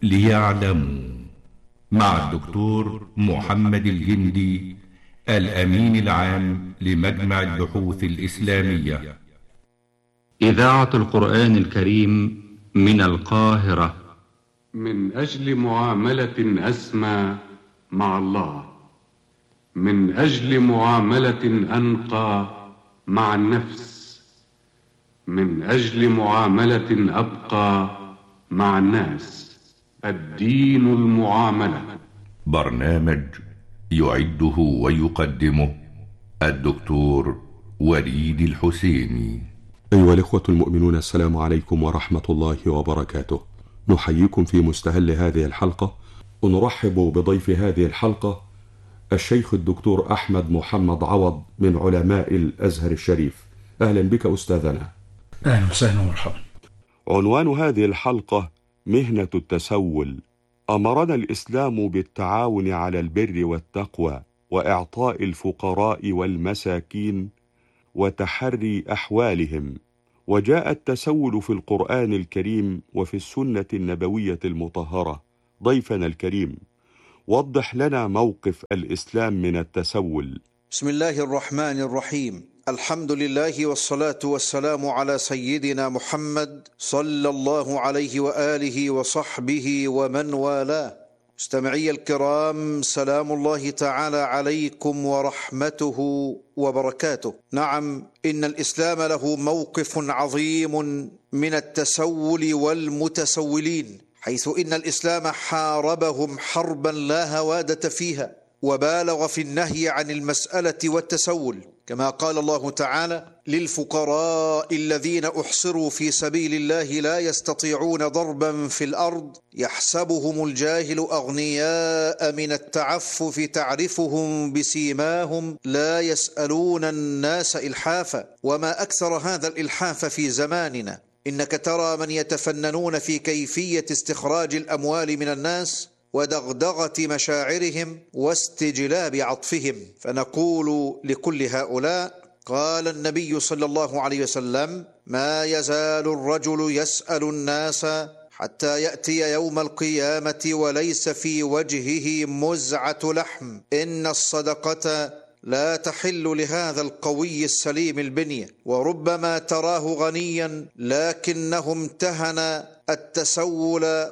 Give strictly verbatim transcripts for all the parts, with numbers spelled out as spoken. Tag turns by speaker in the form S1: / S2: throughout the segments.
S1: ليعلموا مع الدكتور محمد الجندي الأمين العام لمجمع البحوث الإسلامية.
S2: إذاعة القرآن الكريم من القاهرة.
S3: من أجل معاملة أسمى مع الله، من أجل معاملة أنقى مع النفس، من أجل معاملة أبقى مع الناس. الدين المعاملة.
S1: برنامج يعده ويقدمه الدكتور وليد الحسيني.
S4: أيها الإخوة المؤمنون، السلام عليكم ورحمة الله وبركاته. نحييكم في مستهل هذه الحلقة، ونرحب بضيف هذه الحلقة الشيخ الدكتور أحمد محمد عوض من علماء الأزهر الشريف. أهلا بك أستاذنا.
S5: أهلا وسهلا ومرحبا.
S4: عنوان هذه الحلقة مهنة التسول. أمرنا الإسلام بالتعاون على البر والتقوى وإعطاء الفقراء والمساكين وتحري أحوالهم، وجاء التسول في القرآن الكريم وفي السنة النبوية المطهرة. ضيفنا الكريم، وضح لنا موقف الإسلام من التسول.
S6: بسم الله الرحمن الرحيم. الحمد لله والصلاة والسلام على سيدنا محمد صلى الله عليه وآله وصحبه ومن والاه. مستمعي الكرام، سلام الله تعالى عليكم ورحمته وبركاته. نعم، إن الإسلام له موقف عظيم من التسول والمتسولين، حيث إن الإسلام حاربهم حربا لا هوادة فيها، وبالغ في النهي عن المسألة والتسول، كما قال الله تعالى: للفقراء الذين أحصروا في سبيل الله لا يستطيعون ضربا في الأرض يحسبهم الجاهل أغنياء من التعفف تعرفهم بسيماهم لا يسألون الناس إلحافا. وما أكثر هذا الإلحاف في زماننا. إنك ترى من يتفننون في كيفية استخراج الأموال من الناس ودغدغة مشاعرهم واستجلاب عطفهم. فنقول لكل هؤلاء: قال النبي صلى الله عليه وسلم: ما يزال الرجل يسأل الناس حتى يأتي يوم القيامة وليس في وجهه مزعة لحم. إن الصدقة لا تحل لهذا القوي السليم البنية، وربما تراه غنيا لكنه امتهن التسول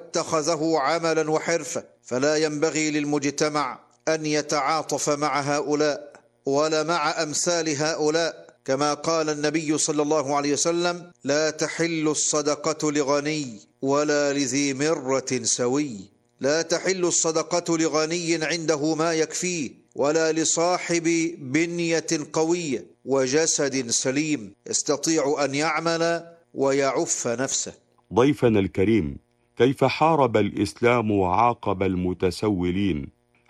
S6: واتخذه عملا وحرفة. فلا ينبغي للمجتمع أن يتعاطف مع هؤلاء ولا مع أمثال هؤلاء، كما قال النبي صلى الله عليه وسلم: لا تحل الصدقة لغني ولا لذي مرة سوي. لا تحل الصدقة لغني عنده ما يكفيه، ولا لصاحب بنية قوية وجسد سليم يستطيع أن يعمل ويعف نفسه.
S4: ضيفنا الكريم، كيف حارب الإسلام وعاقب المتسولين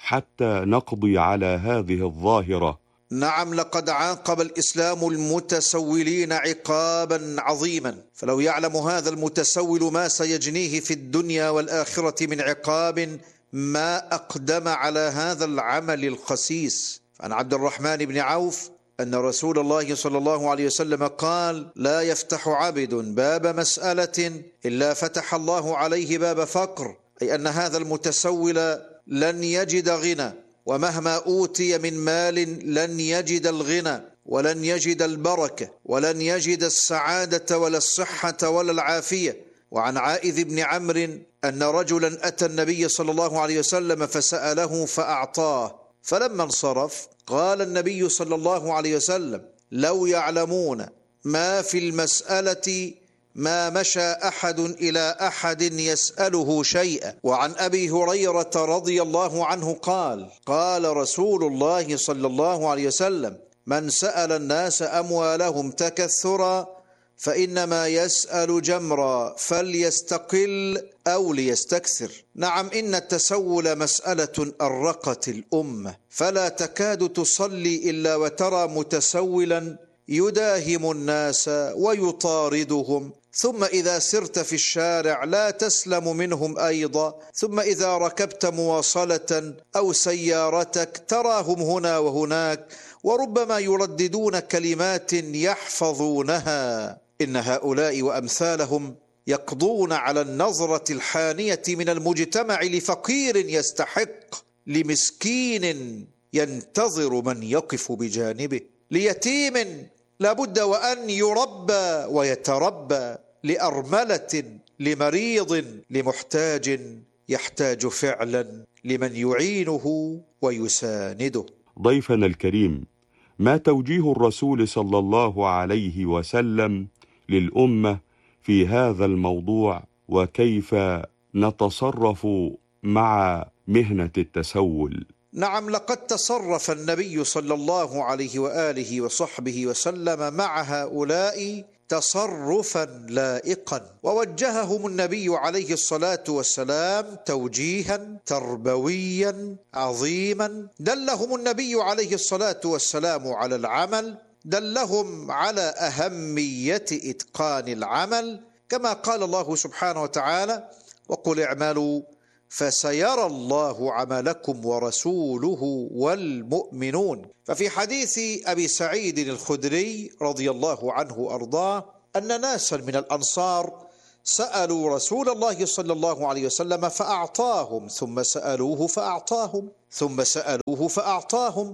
S4: حتى نقضي على هذه الظاهرة؟
S6: نعم، لقد عاقب الإسلام المتسولين عقابا عظيما، فلو يعلم هذا المتسول ما سيجنيه في الدنيا والآخرة من عقاب ما أقدم على هذا العمل الخسيس. عن عبد الرحمن بن عوف أن رسول الله صلى الله عليه وسلم قال: لا يفتح عبد باب مسألة إلا فتح الله عليه باب فقر، أي أن هذا المتسول لن يجد غنى، ومهما أوتي من مال لن يجد الغنى ولن يجد البركة ولن يجد السعادة ولا الصحة ولا العافية. وعن عائذ بن عمرو أن رجلا أتى النبي صلى الله عليه وسلم فسأله فأعطاه، فلما انصرف قال النبي صلى الله عليه وسلم: لو يعلمون ما في المسألة ما مشى أحد إلى أحد يسأله شيئا. وعن أبي هريرة رضي الله عنه قال: قال رسول الله صلى الله عليه وسلم: من سأل الناس أموالهم تكثرا فإنما يسأل جمرا فليستقل أو ليستكثر. نعم، إن التسول مسألة أرقت الأمة، فلا تكاد تصلي إلا وترى متسولا يداهم الناس ويطاردهم، ثم إذا سرت في الشارع لا تسلم منهم أيضا، ثم إذا ركبت مواصلة أو سيارتك تراهم هنا وهناك، وربما يرددون كلمات يحفظونها. إن هؤلاء وأمثالهم يقضون على النظرة الحانية من المجتمع لفقير يستحق، لمسكين ينتظر من يقف بجانبه، ليتيم لابد وأن يربى ويتربى، لأرملة، لمريض، لمحتاج يحتاج فعلا لمن يعينه ويسانده.
S4: ضيفنا الكريم، ما توجيه الرسول صلى الله عليه وسلم للأمة في هذا الموضوع، وكيف نتصرف مع مهنة التسول؟
S6: نعم، لقد تصرف النبي صلى الله عليه وآله وصحبه وسلم مع هؤلاء تصرفا لائقا، ووجههم النبي عليه الصلاة والسلام توجيها تربويا عظيما. دلهم النبي عليه الصلاة والسلام على العمل، دلهم على أهمية إتقان العمل، كما قال الله سبحانه وتعالى: وقل اعملوا فسيرى الله عملكم ورسوله والمؤمنون. ففي حديث أبي سعيد الخدري رضي الله عنه وأرضاه أن ناسا من الأنصار سألوا رسول الله صلى الله عليه وسلم فأعطاهم، ثم سألوه فأعطاهم، ثم سألوه فأعطاهم،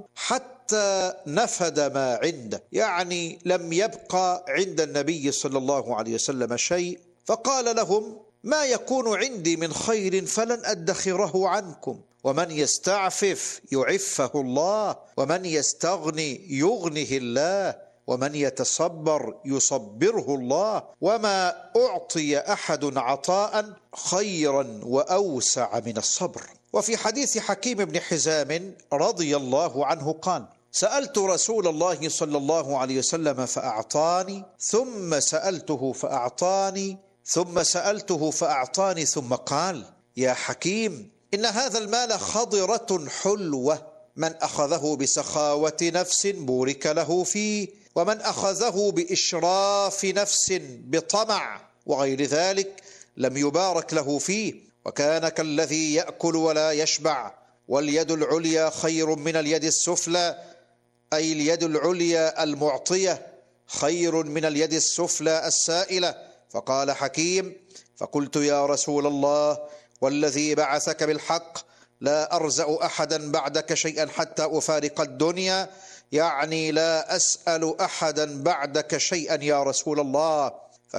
S6: حتى نفد ما عنده، يعني لم يبقى عند النبي صلى الله عليه وسلم شيء. فقال لهم: ما يكون عندي من خير فلن أدخره عنكم، ومن يستعفف يعفه الله، ومن يستغني يغنه الله، ومن يتصبر يصبره الله، وما أعطي أحد عطاء خيرا وأوسع من الصبر. وفي حديث حكيم بن حزام رضي الله عنه قال: سألت رسول الله صلى الله عليه وسلم فأعطاني، ثم سألته فأعطاني، ثم سألته فأعطاني، ثم قال: يا حكيم، إن هذا المال خضرة حلوة، من أخذه بسخاوة نفس بورك له فيه، ومن أخذه بإشراف نفس بطمع وغير ذلك لم يبارك له فيه، وكان كالذي يأكل ولا يشبع، واليد العليا خير من اليد السفلى، أي اليد العليا المعطية خير من اليد السفلى السائلة. فقال حكيم: فقلت يا رسول الله والذي بعثك بالحق لا أرزأ أحدا بعدك شيئا حتى أفارق الدنيا، يعني لا أسأل أحدا بعدك شيئا يا رسول الله.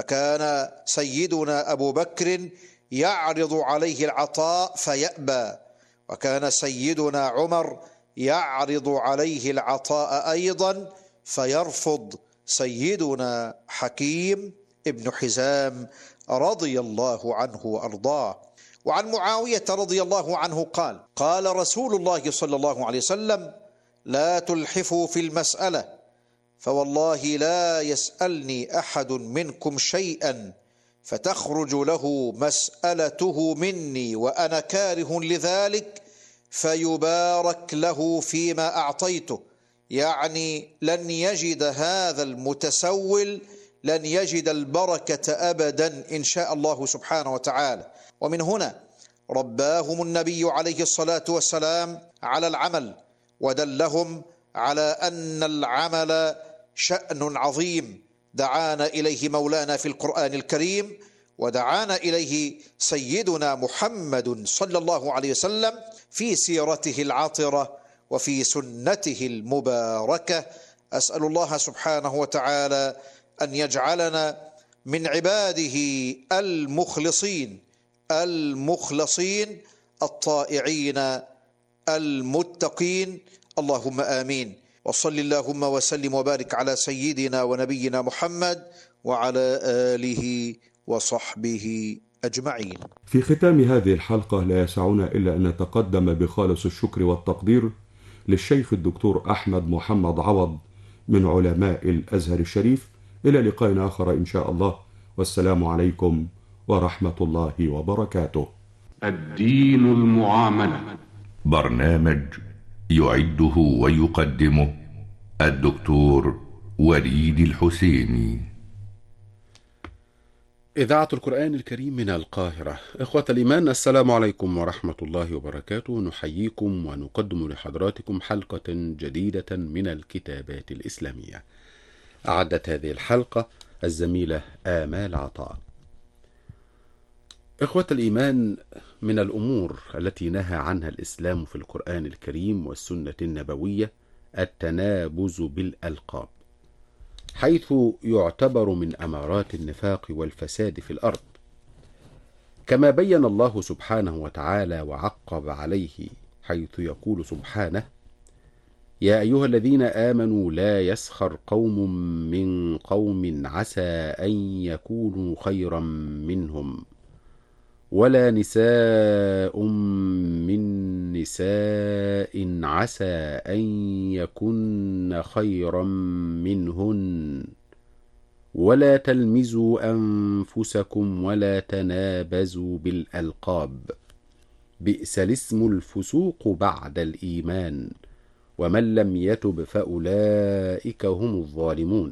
S6: فكان سيدنا أبو بكر يعرض عليه العطاء فيأبى، وكان سيدنا عمر يعرض عليه العطاء أيضا فيرفض سيدنا حكيم ابن حزام رضي الله عنه وأرضاه. وعن معاوية رضي الله عنه قال: قال رسول الله صلى الله عليه وسلم: لا تلحفوا في المسألة، فوالله لا يسألني أحد منكم شيئا فتخرج له مسألته مني وأنا كاره لذلك فيبارك له فيما أعطيته، يعني لن يجد هذا المتسول لن يجد البركة أبدا إن شاء الله سبحانه وتعالى. ومن هنا رباهم النبي عليه الصلاة والسلام على العمل، ودلهم على أن العمل شأن عظيم دعانا إليه مولانا في القرآن الكريم، ودعانا إليه سيدنا محمد صلى الله عليه وسلم في سيرته العطرة وفي سنته المباركة. أسأل الله سبحانه وتعالى أن يجعلنا من عباده المخلصين المخلصين الطائعين المتقين، اللهم آمين. وصل اللهم وسلم وبارك على سيدنا ونبينا محمد وعلى آله وصحبه أجمعين.
S4: في ختام هذه الحلقة لا يسعنا إلا أن نتقدم بخالص الشكر والتقدير للشيخ الدكتور أحمد محمد عوض من علماء الأزهر الشريف. إلى لقاء آخر إن شاء الله، والسلام عليكم ورحمة الله وبركاته.
S3: الدين المعاملة،
S1: برنامج يعده ويقدمه الدكتور وليد الحسيني.
S7: إذاعة القرآن الكريم من القاهرة. إخوة الإيمان، السلام عليكم ورحمة الله وبركاته. نحييكم ونقدم لحضراتكم حلقة جديدة من الكتابات الإسلامية. أعدت هذه الحلقة الزميلة آمال عطاء. إخوة الإيمان، من الأمور التي نهى عنها الإسلام في القرآن الكريم والسنة النبوية التنابز بالألقاب، حيث يعتبر من أمارات النفاق والفساد في الأرض، كما بين الله سبحانه وتعالى وعقب عليه حيث يقول سبحانه: يا أيها الذين آمنوا لا يسخر قوم من قوم عسى أن يكونوا خيرا منهم ولا نساء من نساء عسى أن يكن خيرا منهن ولا تلمزوا أنفسكم ولا تنابزوا بالألقاب بئس الاسم الفسوق بعد الإيمان ومن لم يتب فأولئك هم الظالمون.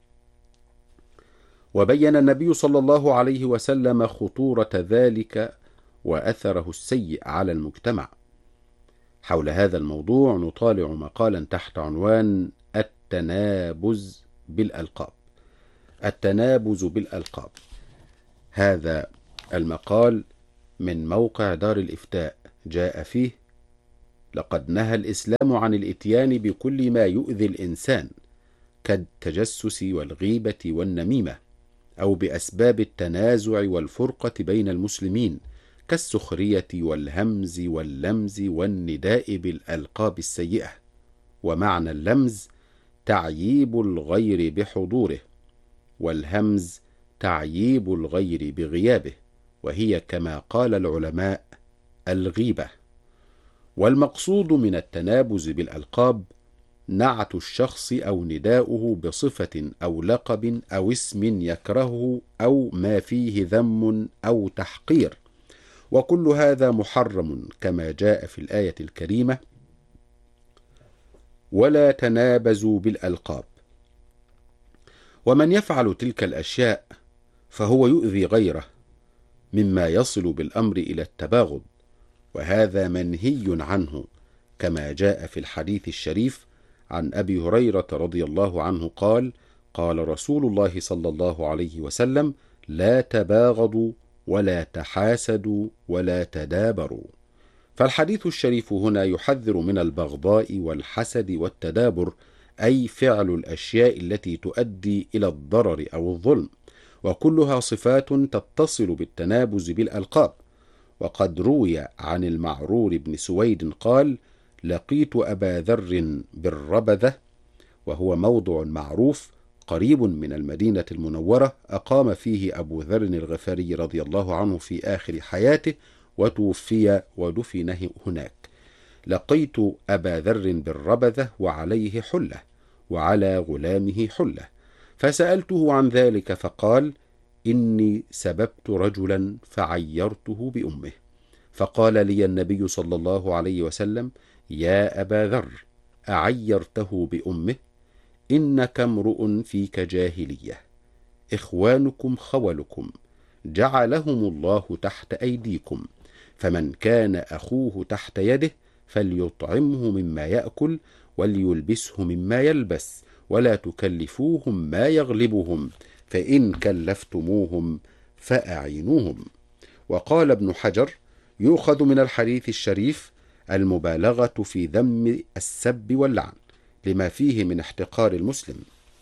S7: وبين النبي صلى الله عليه وسلم خطورة ذلك وأثره السيء على المجتمع. حول هذا الموضوع نطالع مقالا تحت عنوان التنابز بالألقاب. التنابز بالألقاب، هذا المقال من موقع دار الإفتاء، جاء فيه: لقد نهى الإسلام عن الإتيان بكل ما يؤذي الإنسان كالتجسس والغيبة والنميمة، أو بأسباب التنازع والفرقة بين المسلمين كالسخرية والهمز واللمز والنداء بالألقاب السيئة. ومعنى اللمز تعييب الغير بحضوره، والهمز تعييب الغير بغيابه، وهي كما قال العلماء الغيبة. والمقصود من التنابز بالألقاب نعت الشخص أو نداؤه بصفة أو لقب أو اسم يكرهه أو ما فيه ذم أو تحقير، وكل هذا محرم كما جاء في الآية الكريمة: ولا تنابزوا بالألقاب. ومن يفعل تلك الأشياء فهو يؤذي غيره، مما يصل بالأمر إلى التباغض، وهذا منهي عنه كما جاء في الحديث الشريف عن أبي هريرة رضي الله عنه قال: قال رسول الله صلى الله عليه وسلم: لا تباغضوا ولا تحاسدوا ولا تدابروا. فالحديث الشريف هنا يحذر من البغضاء والحسد والتدابر، أي فعل الأشياء التي تؤدي إلى الضرر أو الظلم، وكلها صفات تتصل بالتنابز بالألقاب. وقد روي عن المعرور بن سويد قال: لقيت أبا ذر بالربذة، وهو موضع معروف قريب من المدينة المنورة، أقام فيه أبو ذر الغفاري رضي الله عنه في آخر حياته، وتوفي ودفن هناك. لقيت أبا ذر بالربذة وعليه حلة وعلى غلامه حلة، فسألته عن ذلك فقال: إني سببت رجلا فعيرته بأمه، فقال لي النبي صلى الله عليه وسلم: يا أبا ذر، أعيرته بأمه؟ إنك امرؤ فيك جاهلية، إخوانكم خولكم، جعلهم الله تحت أيديكم، فمن كان أخوه تحت يده فليطعمه مما يأكل وليلبسه مما يلبس، ولا تكلفوهم ما يغلبهم، فإن كلفتموهم فأعينوهم. وقال ابن حجر: يؤخذ من الحديث الشريف المبالغة في ذم السب واللعن لما فيه من احتقار المسلم.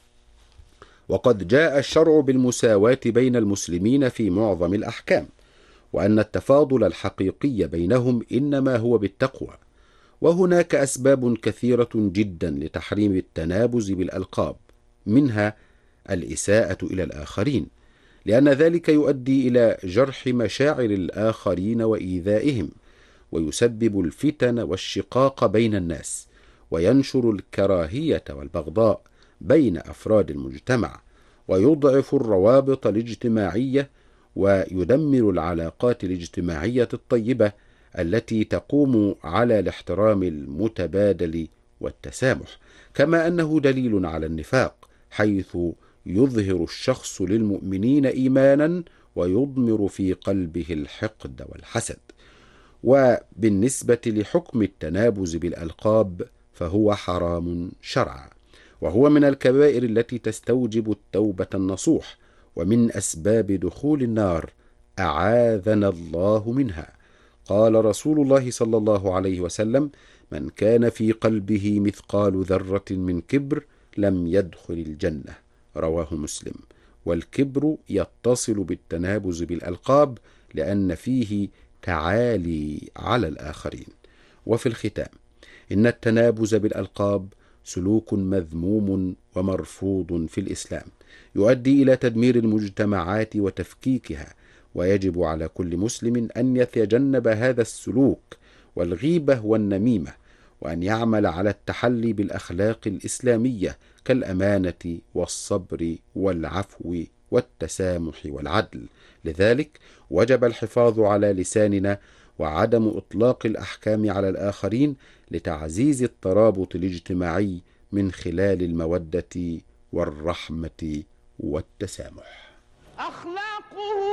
S7: وقد جاء الشرع بالمساواة بين المسلمين في معظم الأحكام، وأن التفاضل الحقيقي بينهم إنما هو بالتقوى. وهناك أسباب كثيرة جدا لتحريم التنابز بالألقاب، منها الإساءة إلى الآخرين، لأن ذلك يؤدي إلى جرح مشاعر الآخرين وإيذائهم، ويسبب الفتن والشقاق بين الناس، وينشر الكراهية والبغضاء بين أفراد المجتمع، ويضعف الروابط الاجتماعية، ويدمر العلاقات الاجتماعية الطيبة التي تقوم على الاحترام المتبادل والتسامح. كما أنه دليل على النفاق، حيث يظهر الشخص للمؤمنين إيمانا ويضمر في قلبه الحقد والحسد. وبالنسبة لحكم التنابز بالألقاب فهو حرام شرعا، وهو من الكبائر التي تستوجب التوبة النصوح، ومن أسباب دخول النار أعاذنا الله منها. قال رسول الله صلى الله عليه وسلم: من كان في قلبه مثقال ذرة من كبر لم يدخل الجنة. رواه مسلم. والكبر يتصل بالتنابز بالألقاب لأن فيه تعالي على الآخرين. وفي الختام، إن التنابز بالألقاب سلوك مذموم ومرفوض في الإسلام، يؤدي إلى تدمير المجتمعات وتفكيكها، ويجب على كل مسلم أن يتجنب هذا السلوك والغيبة والنميمة، وأن يعمل على التحلي بالأخلاق الإسلامية كالأمانة والصبر والعفو والتسامح والعدل. لذلك وجب الحفاظ على لساننا وعدم إطلاق الأحكام على الآخرين لتعزيز الترابط الاجتماعي من خلال المودة والرحمة والتسامح.
S8: أخلاقه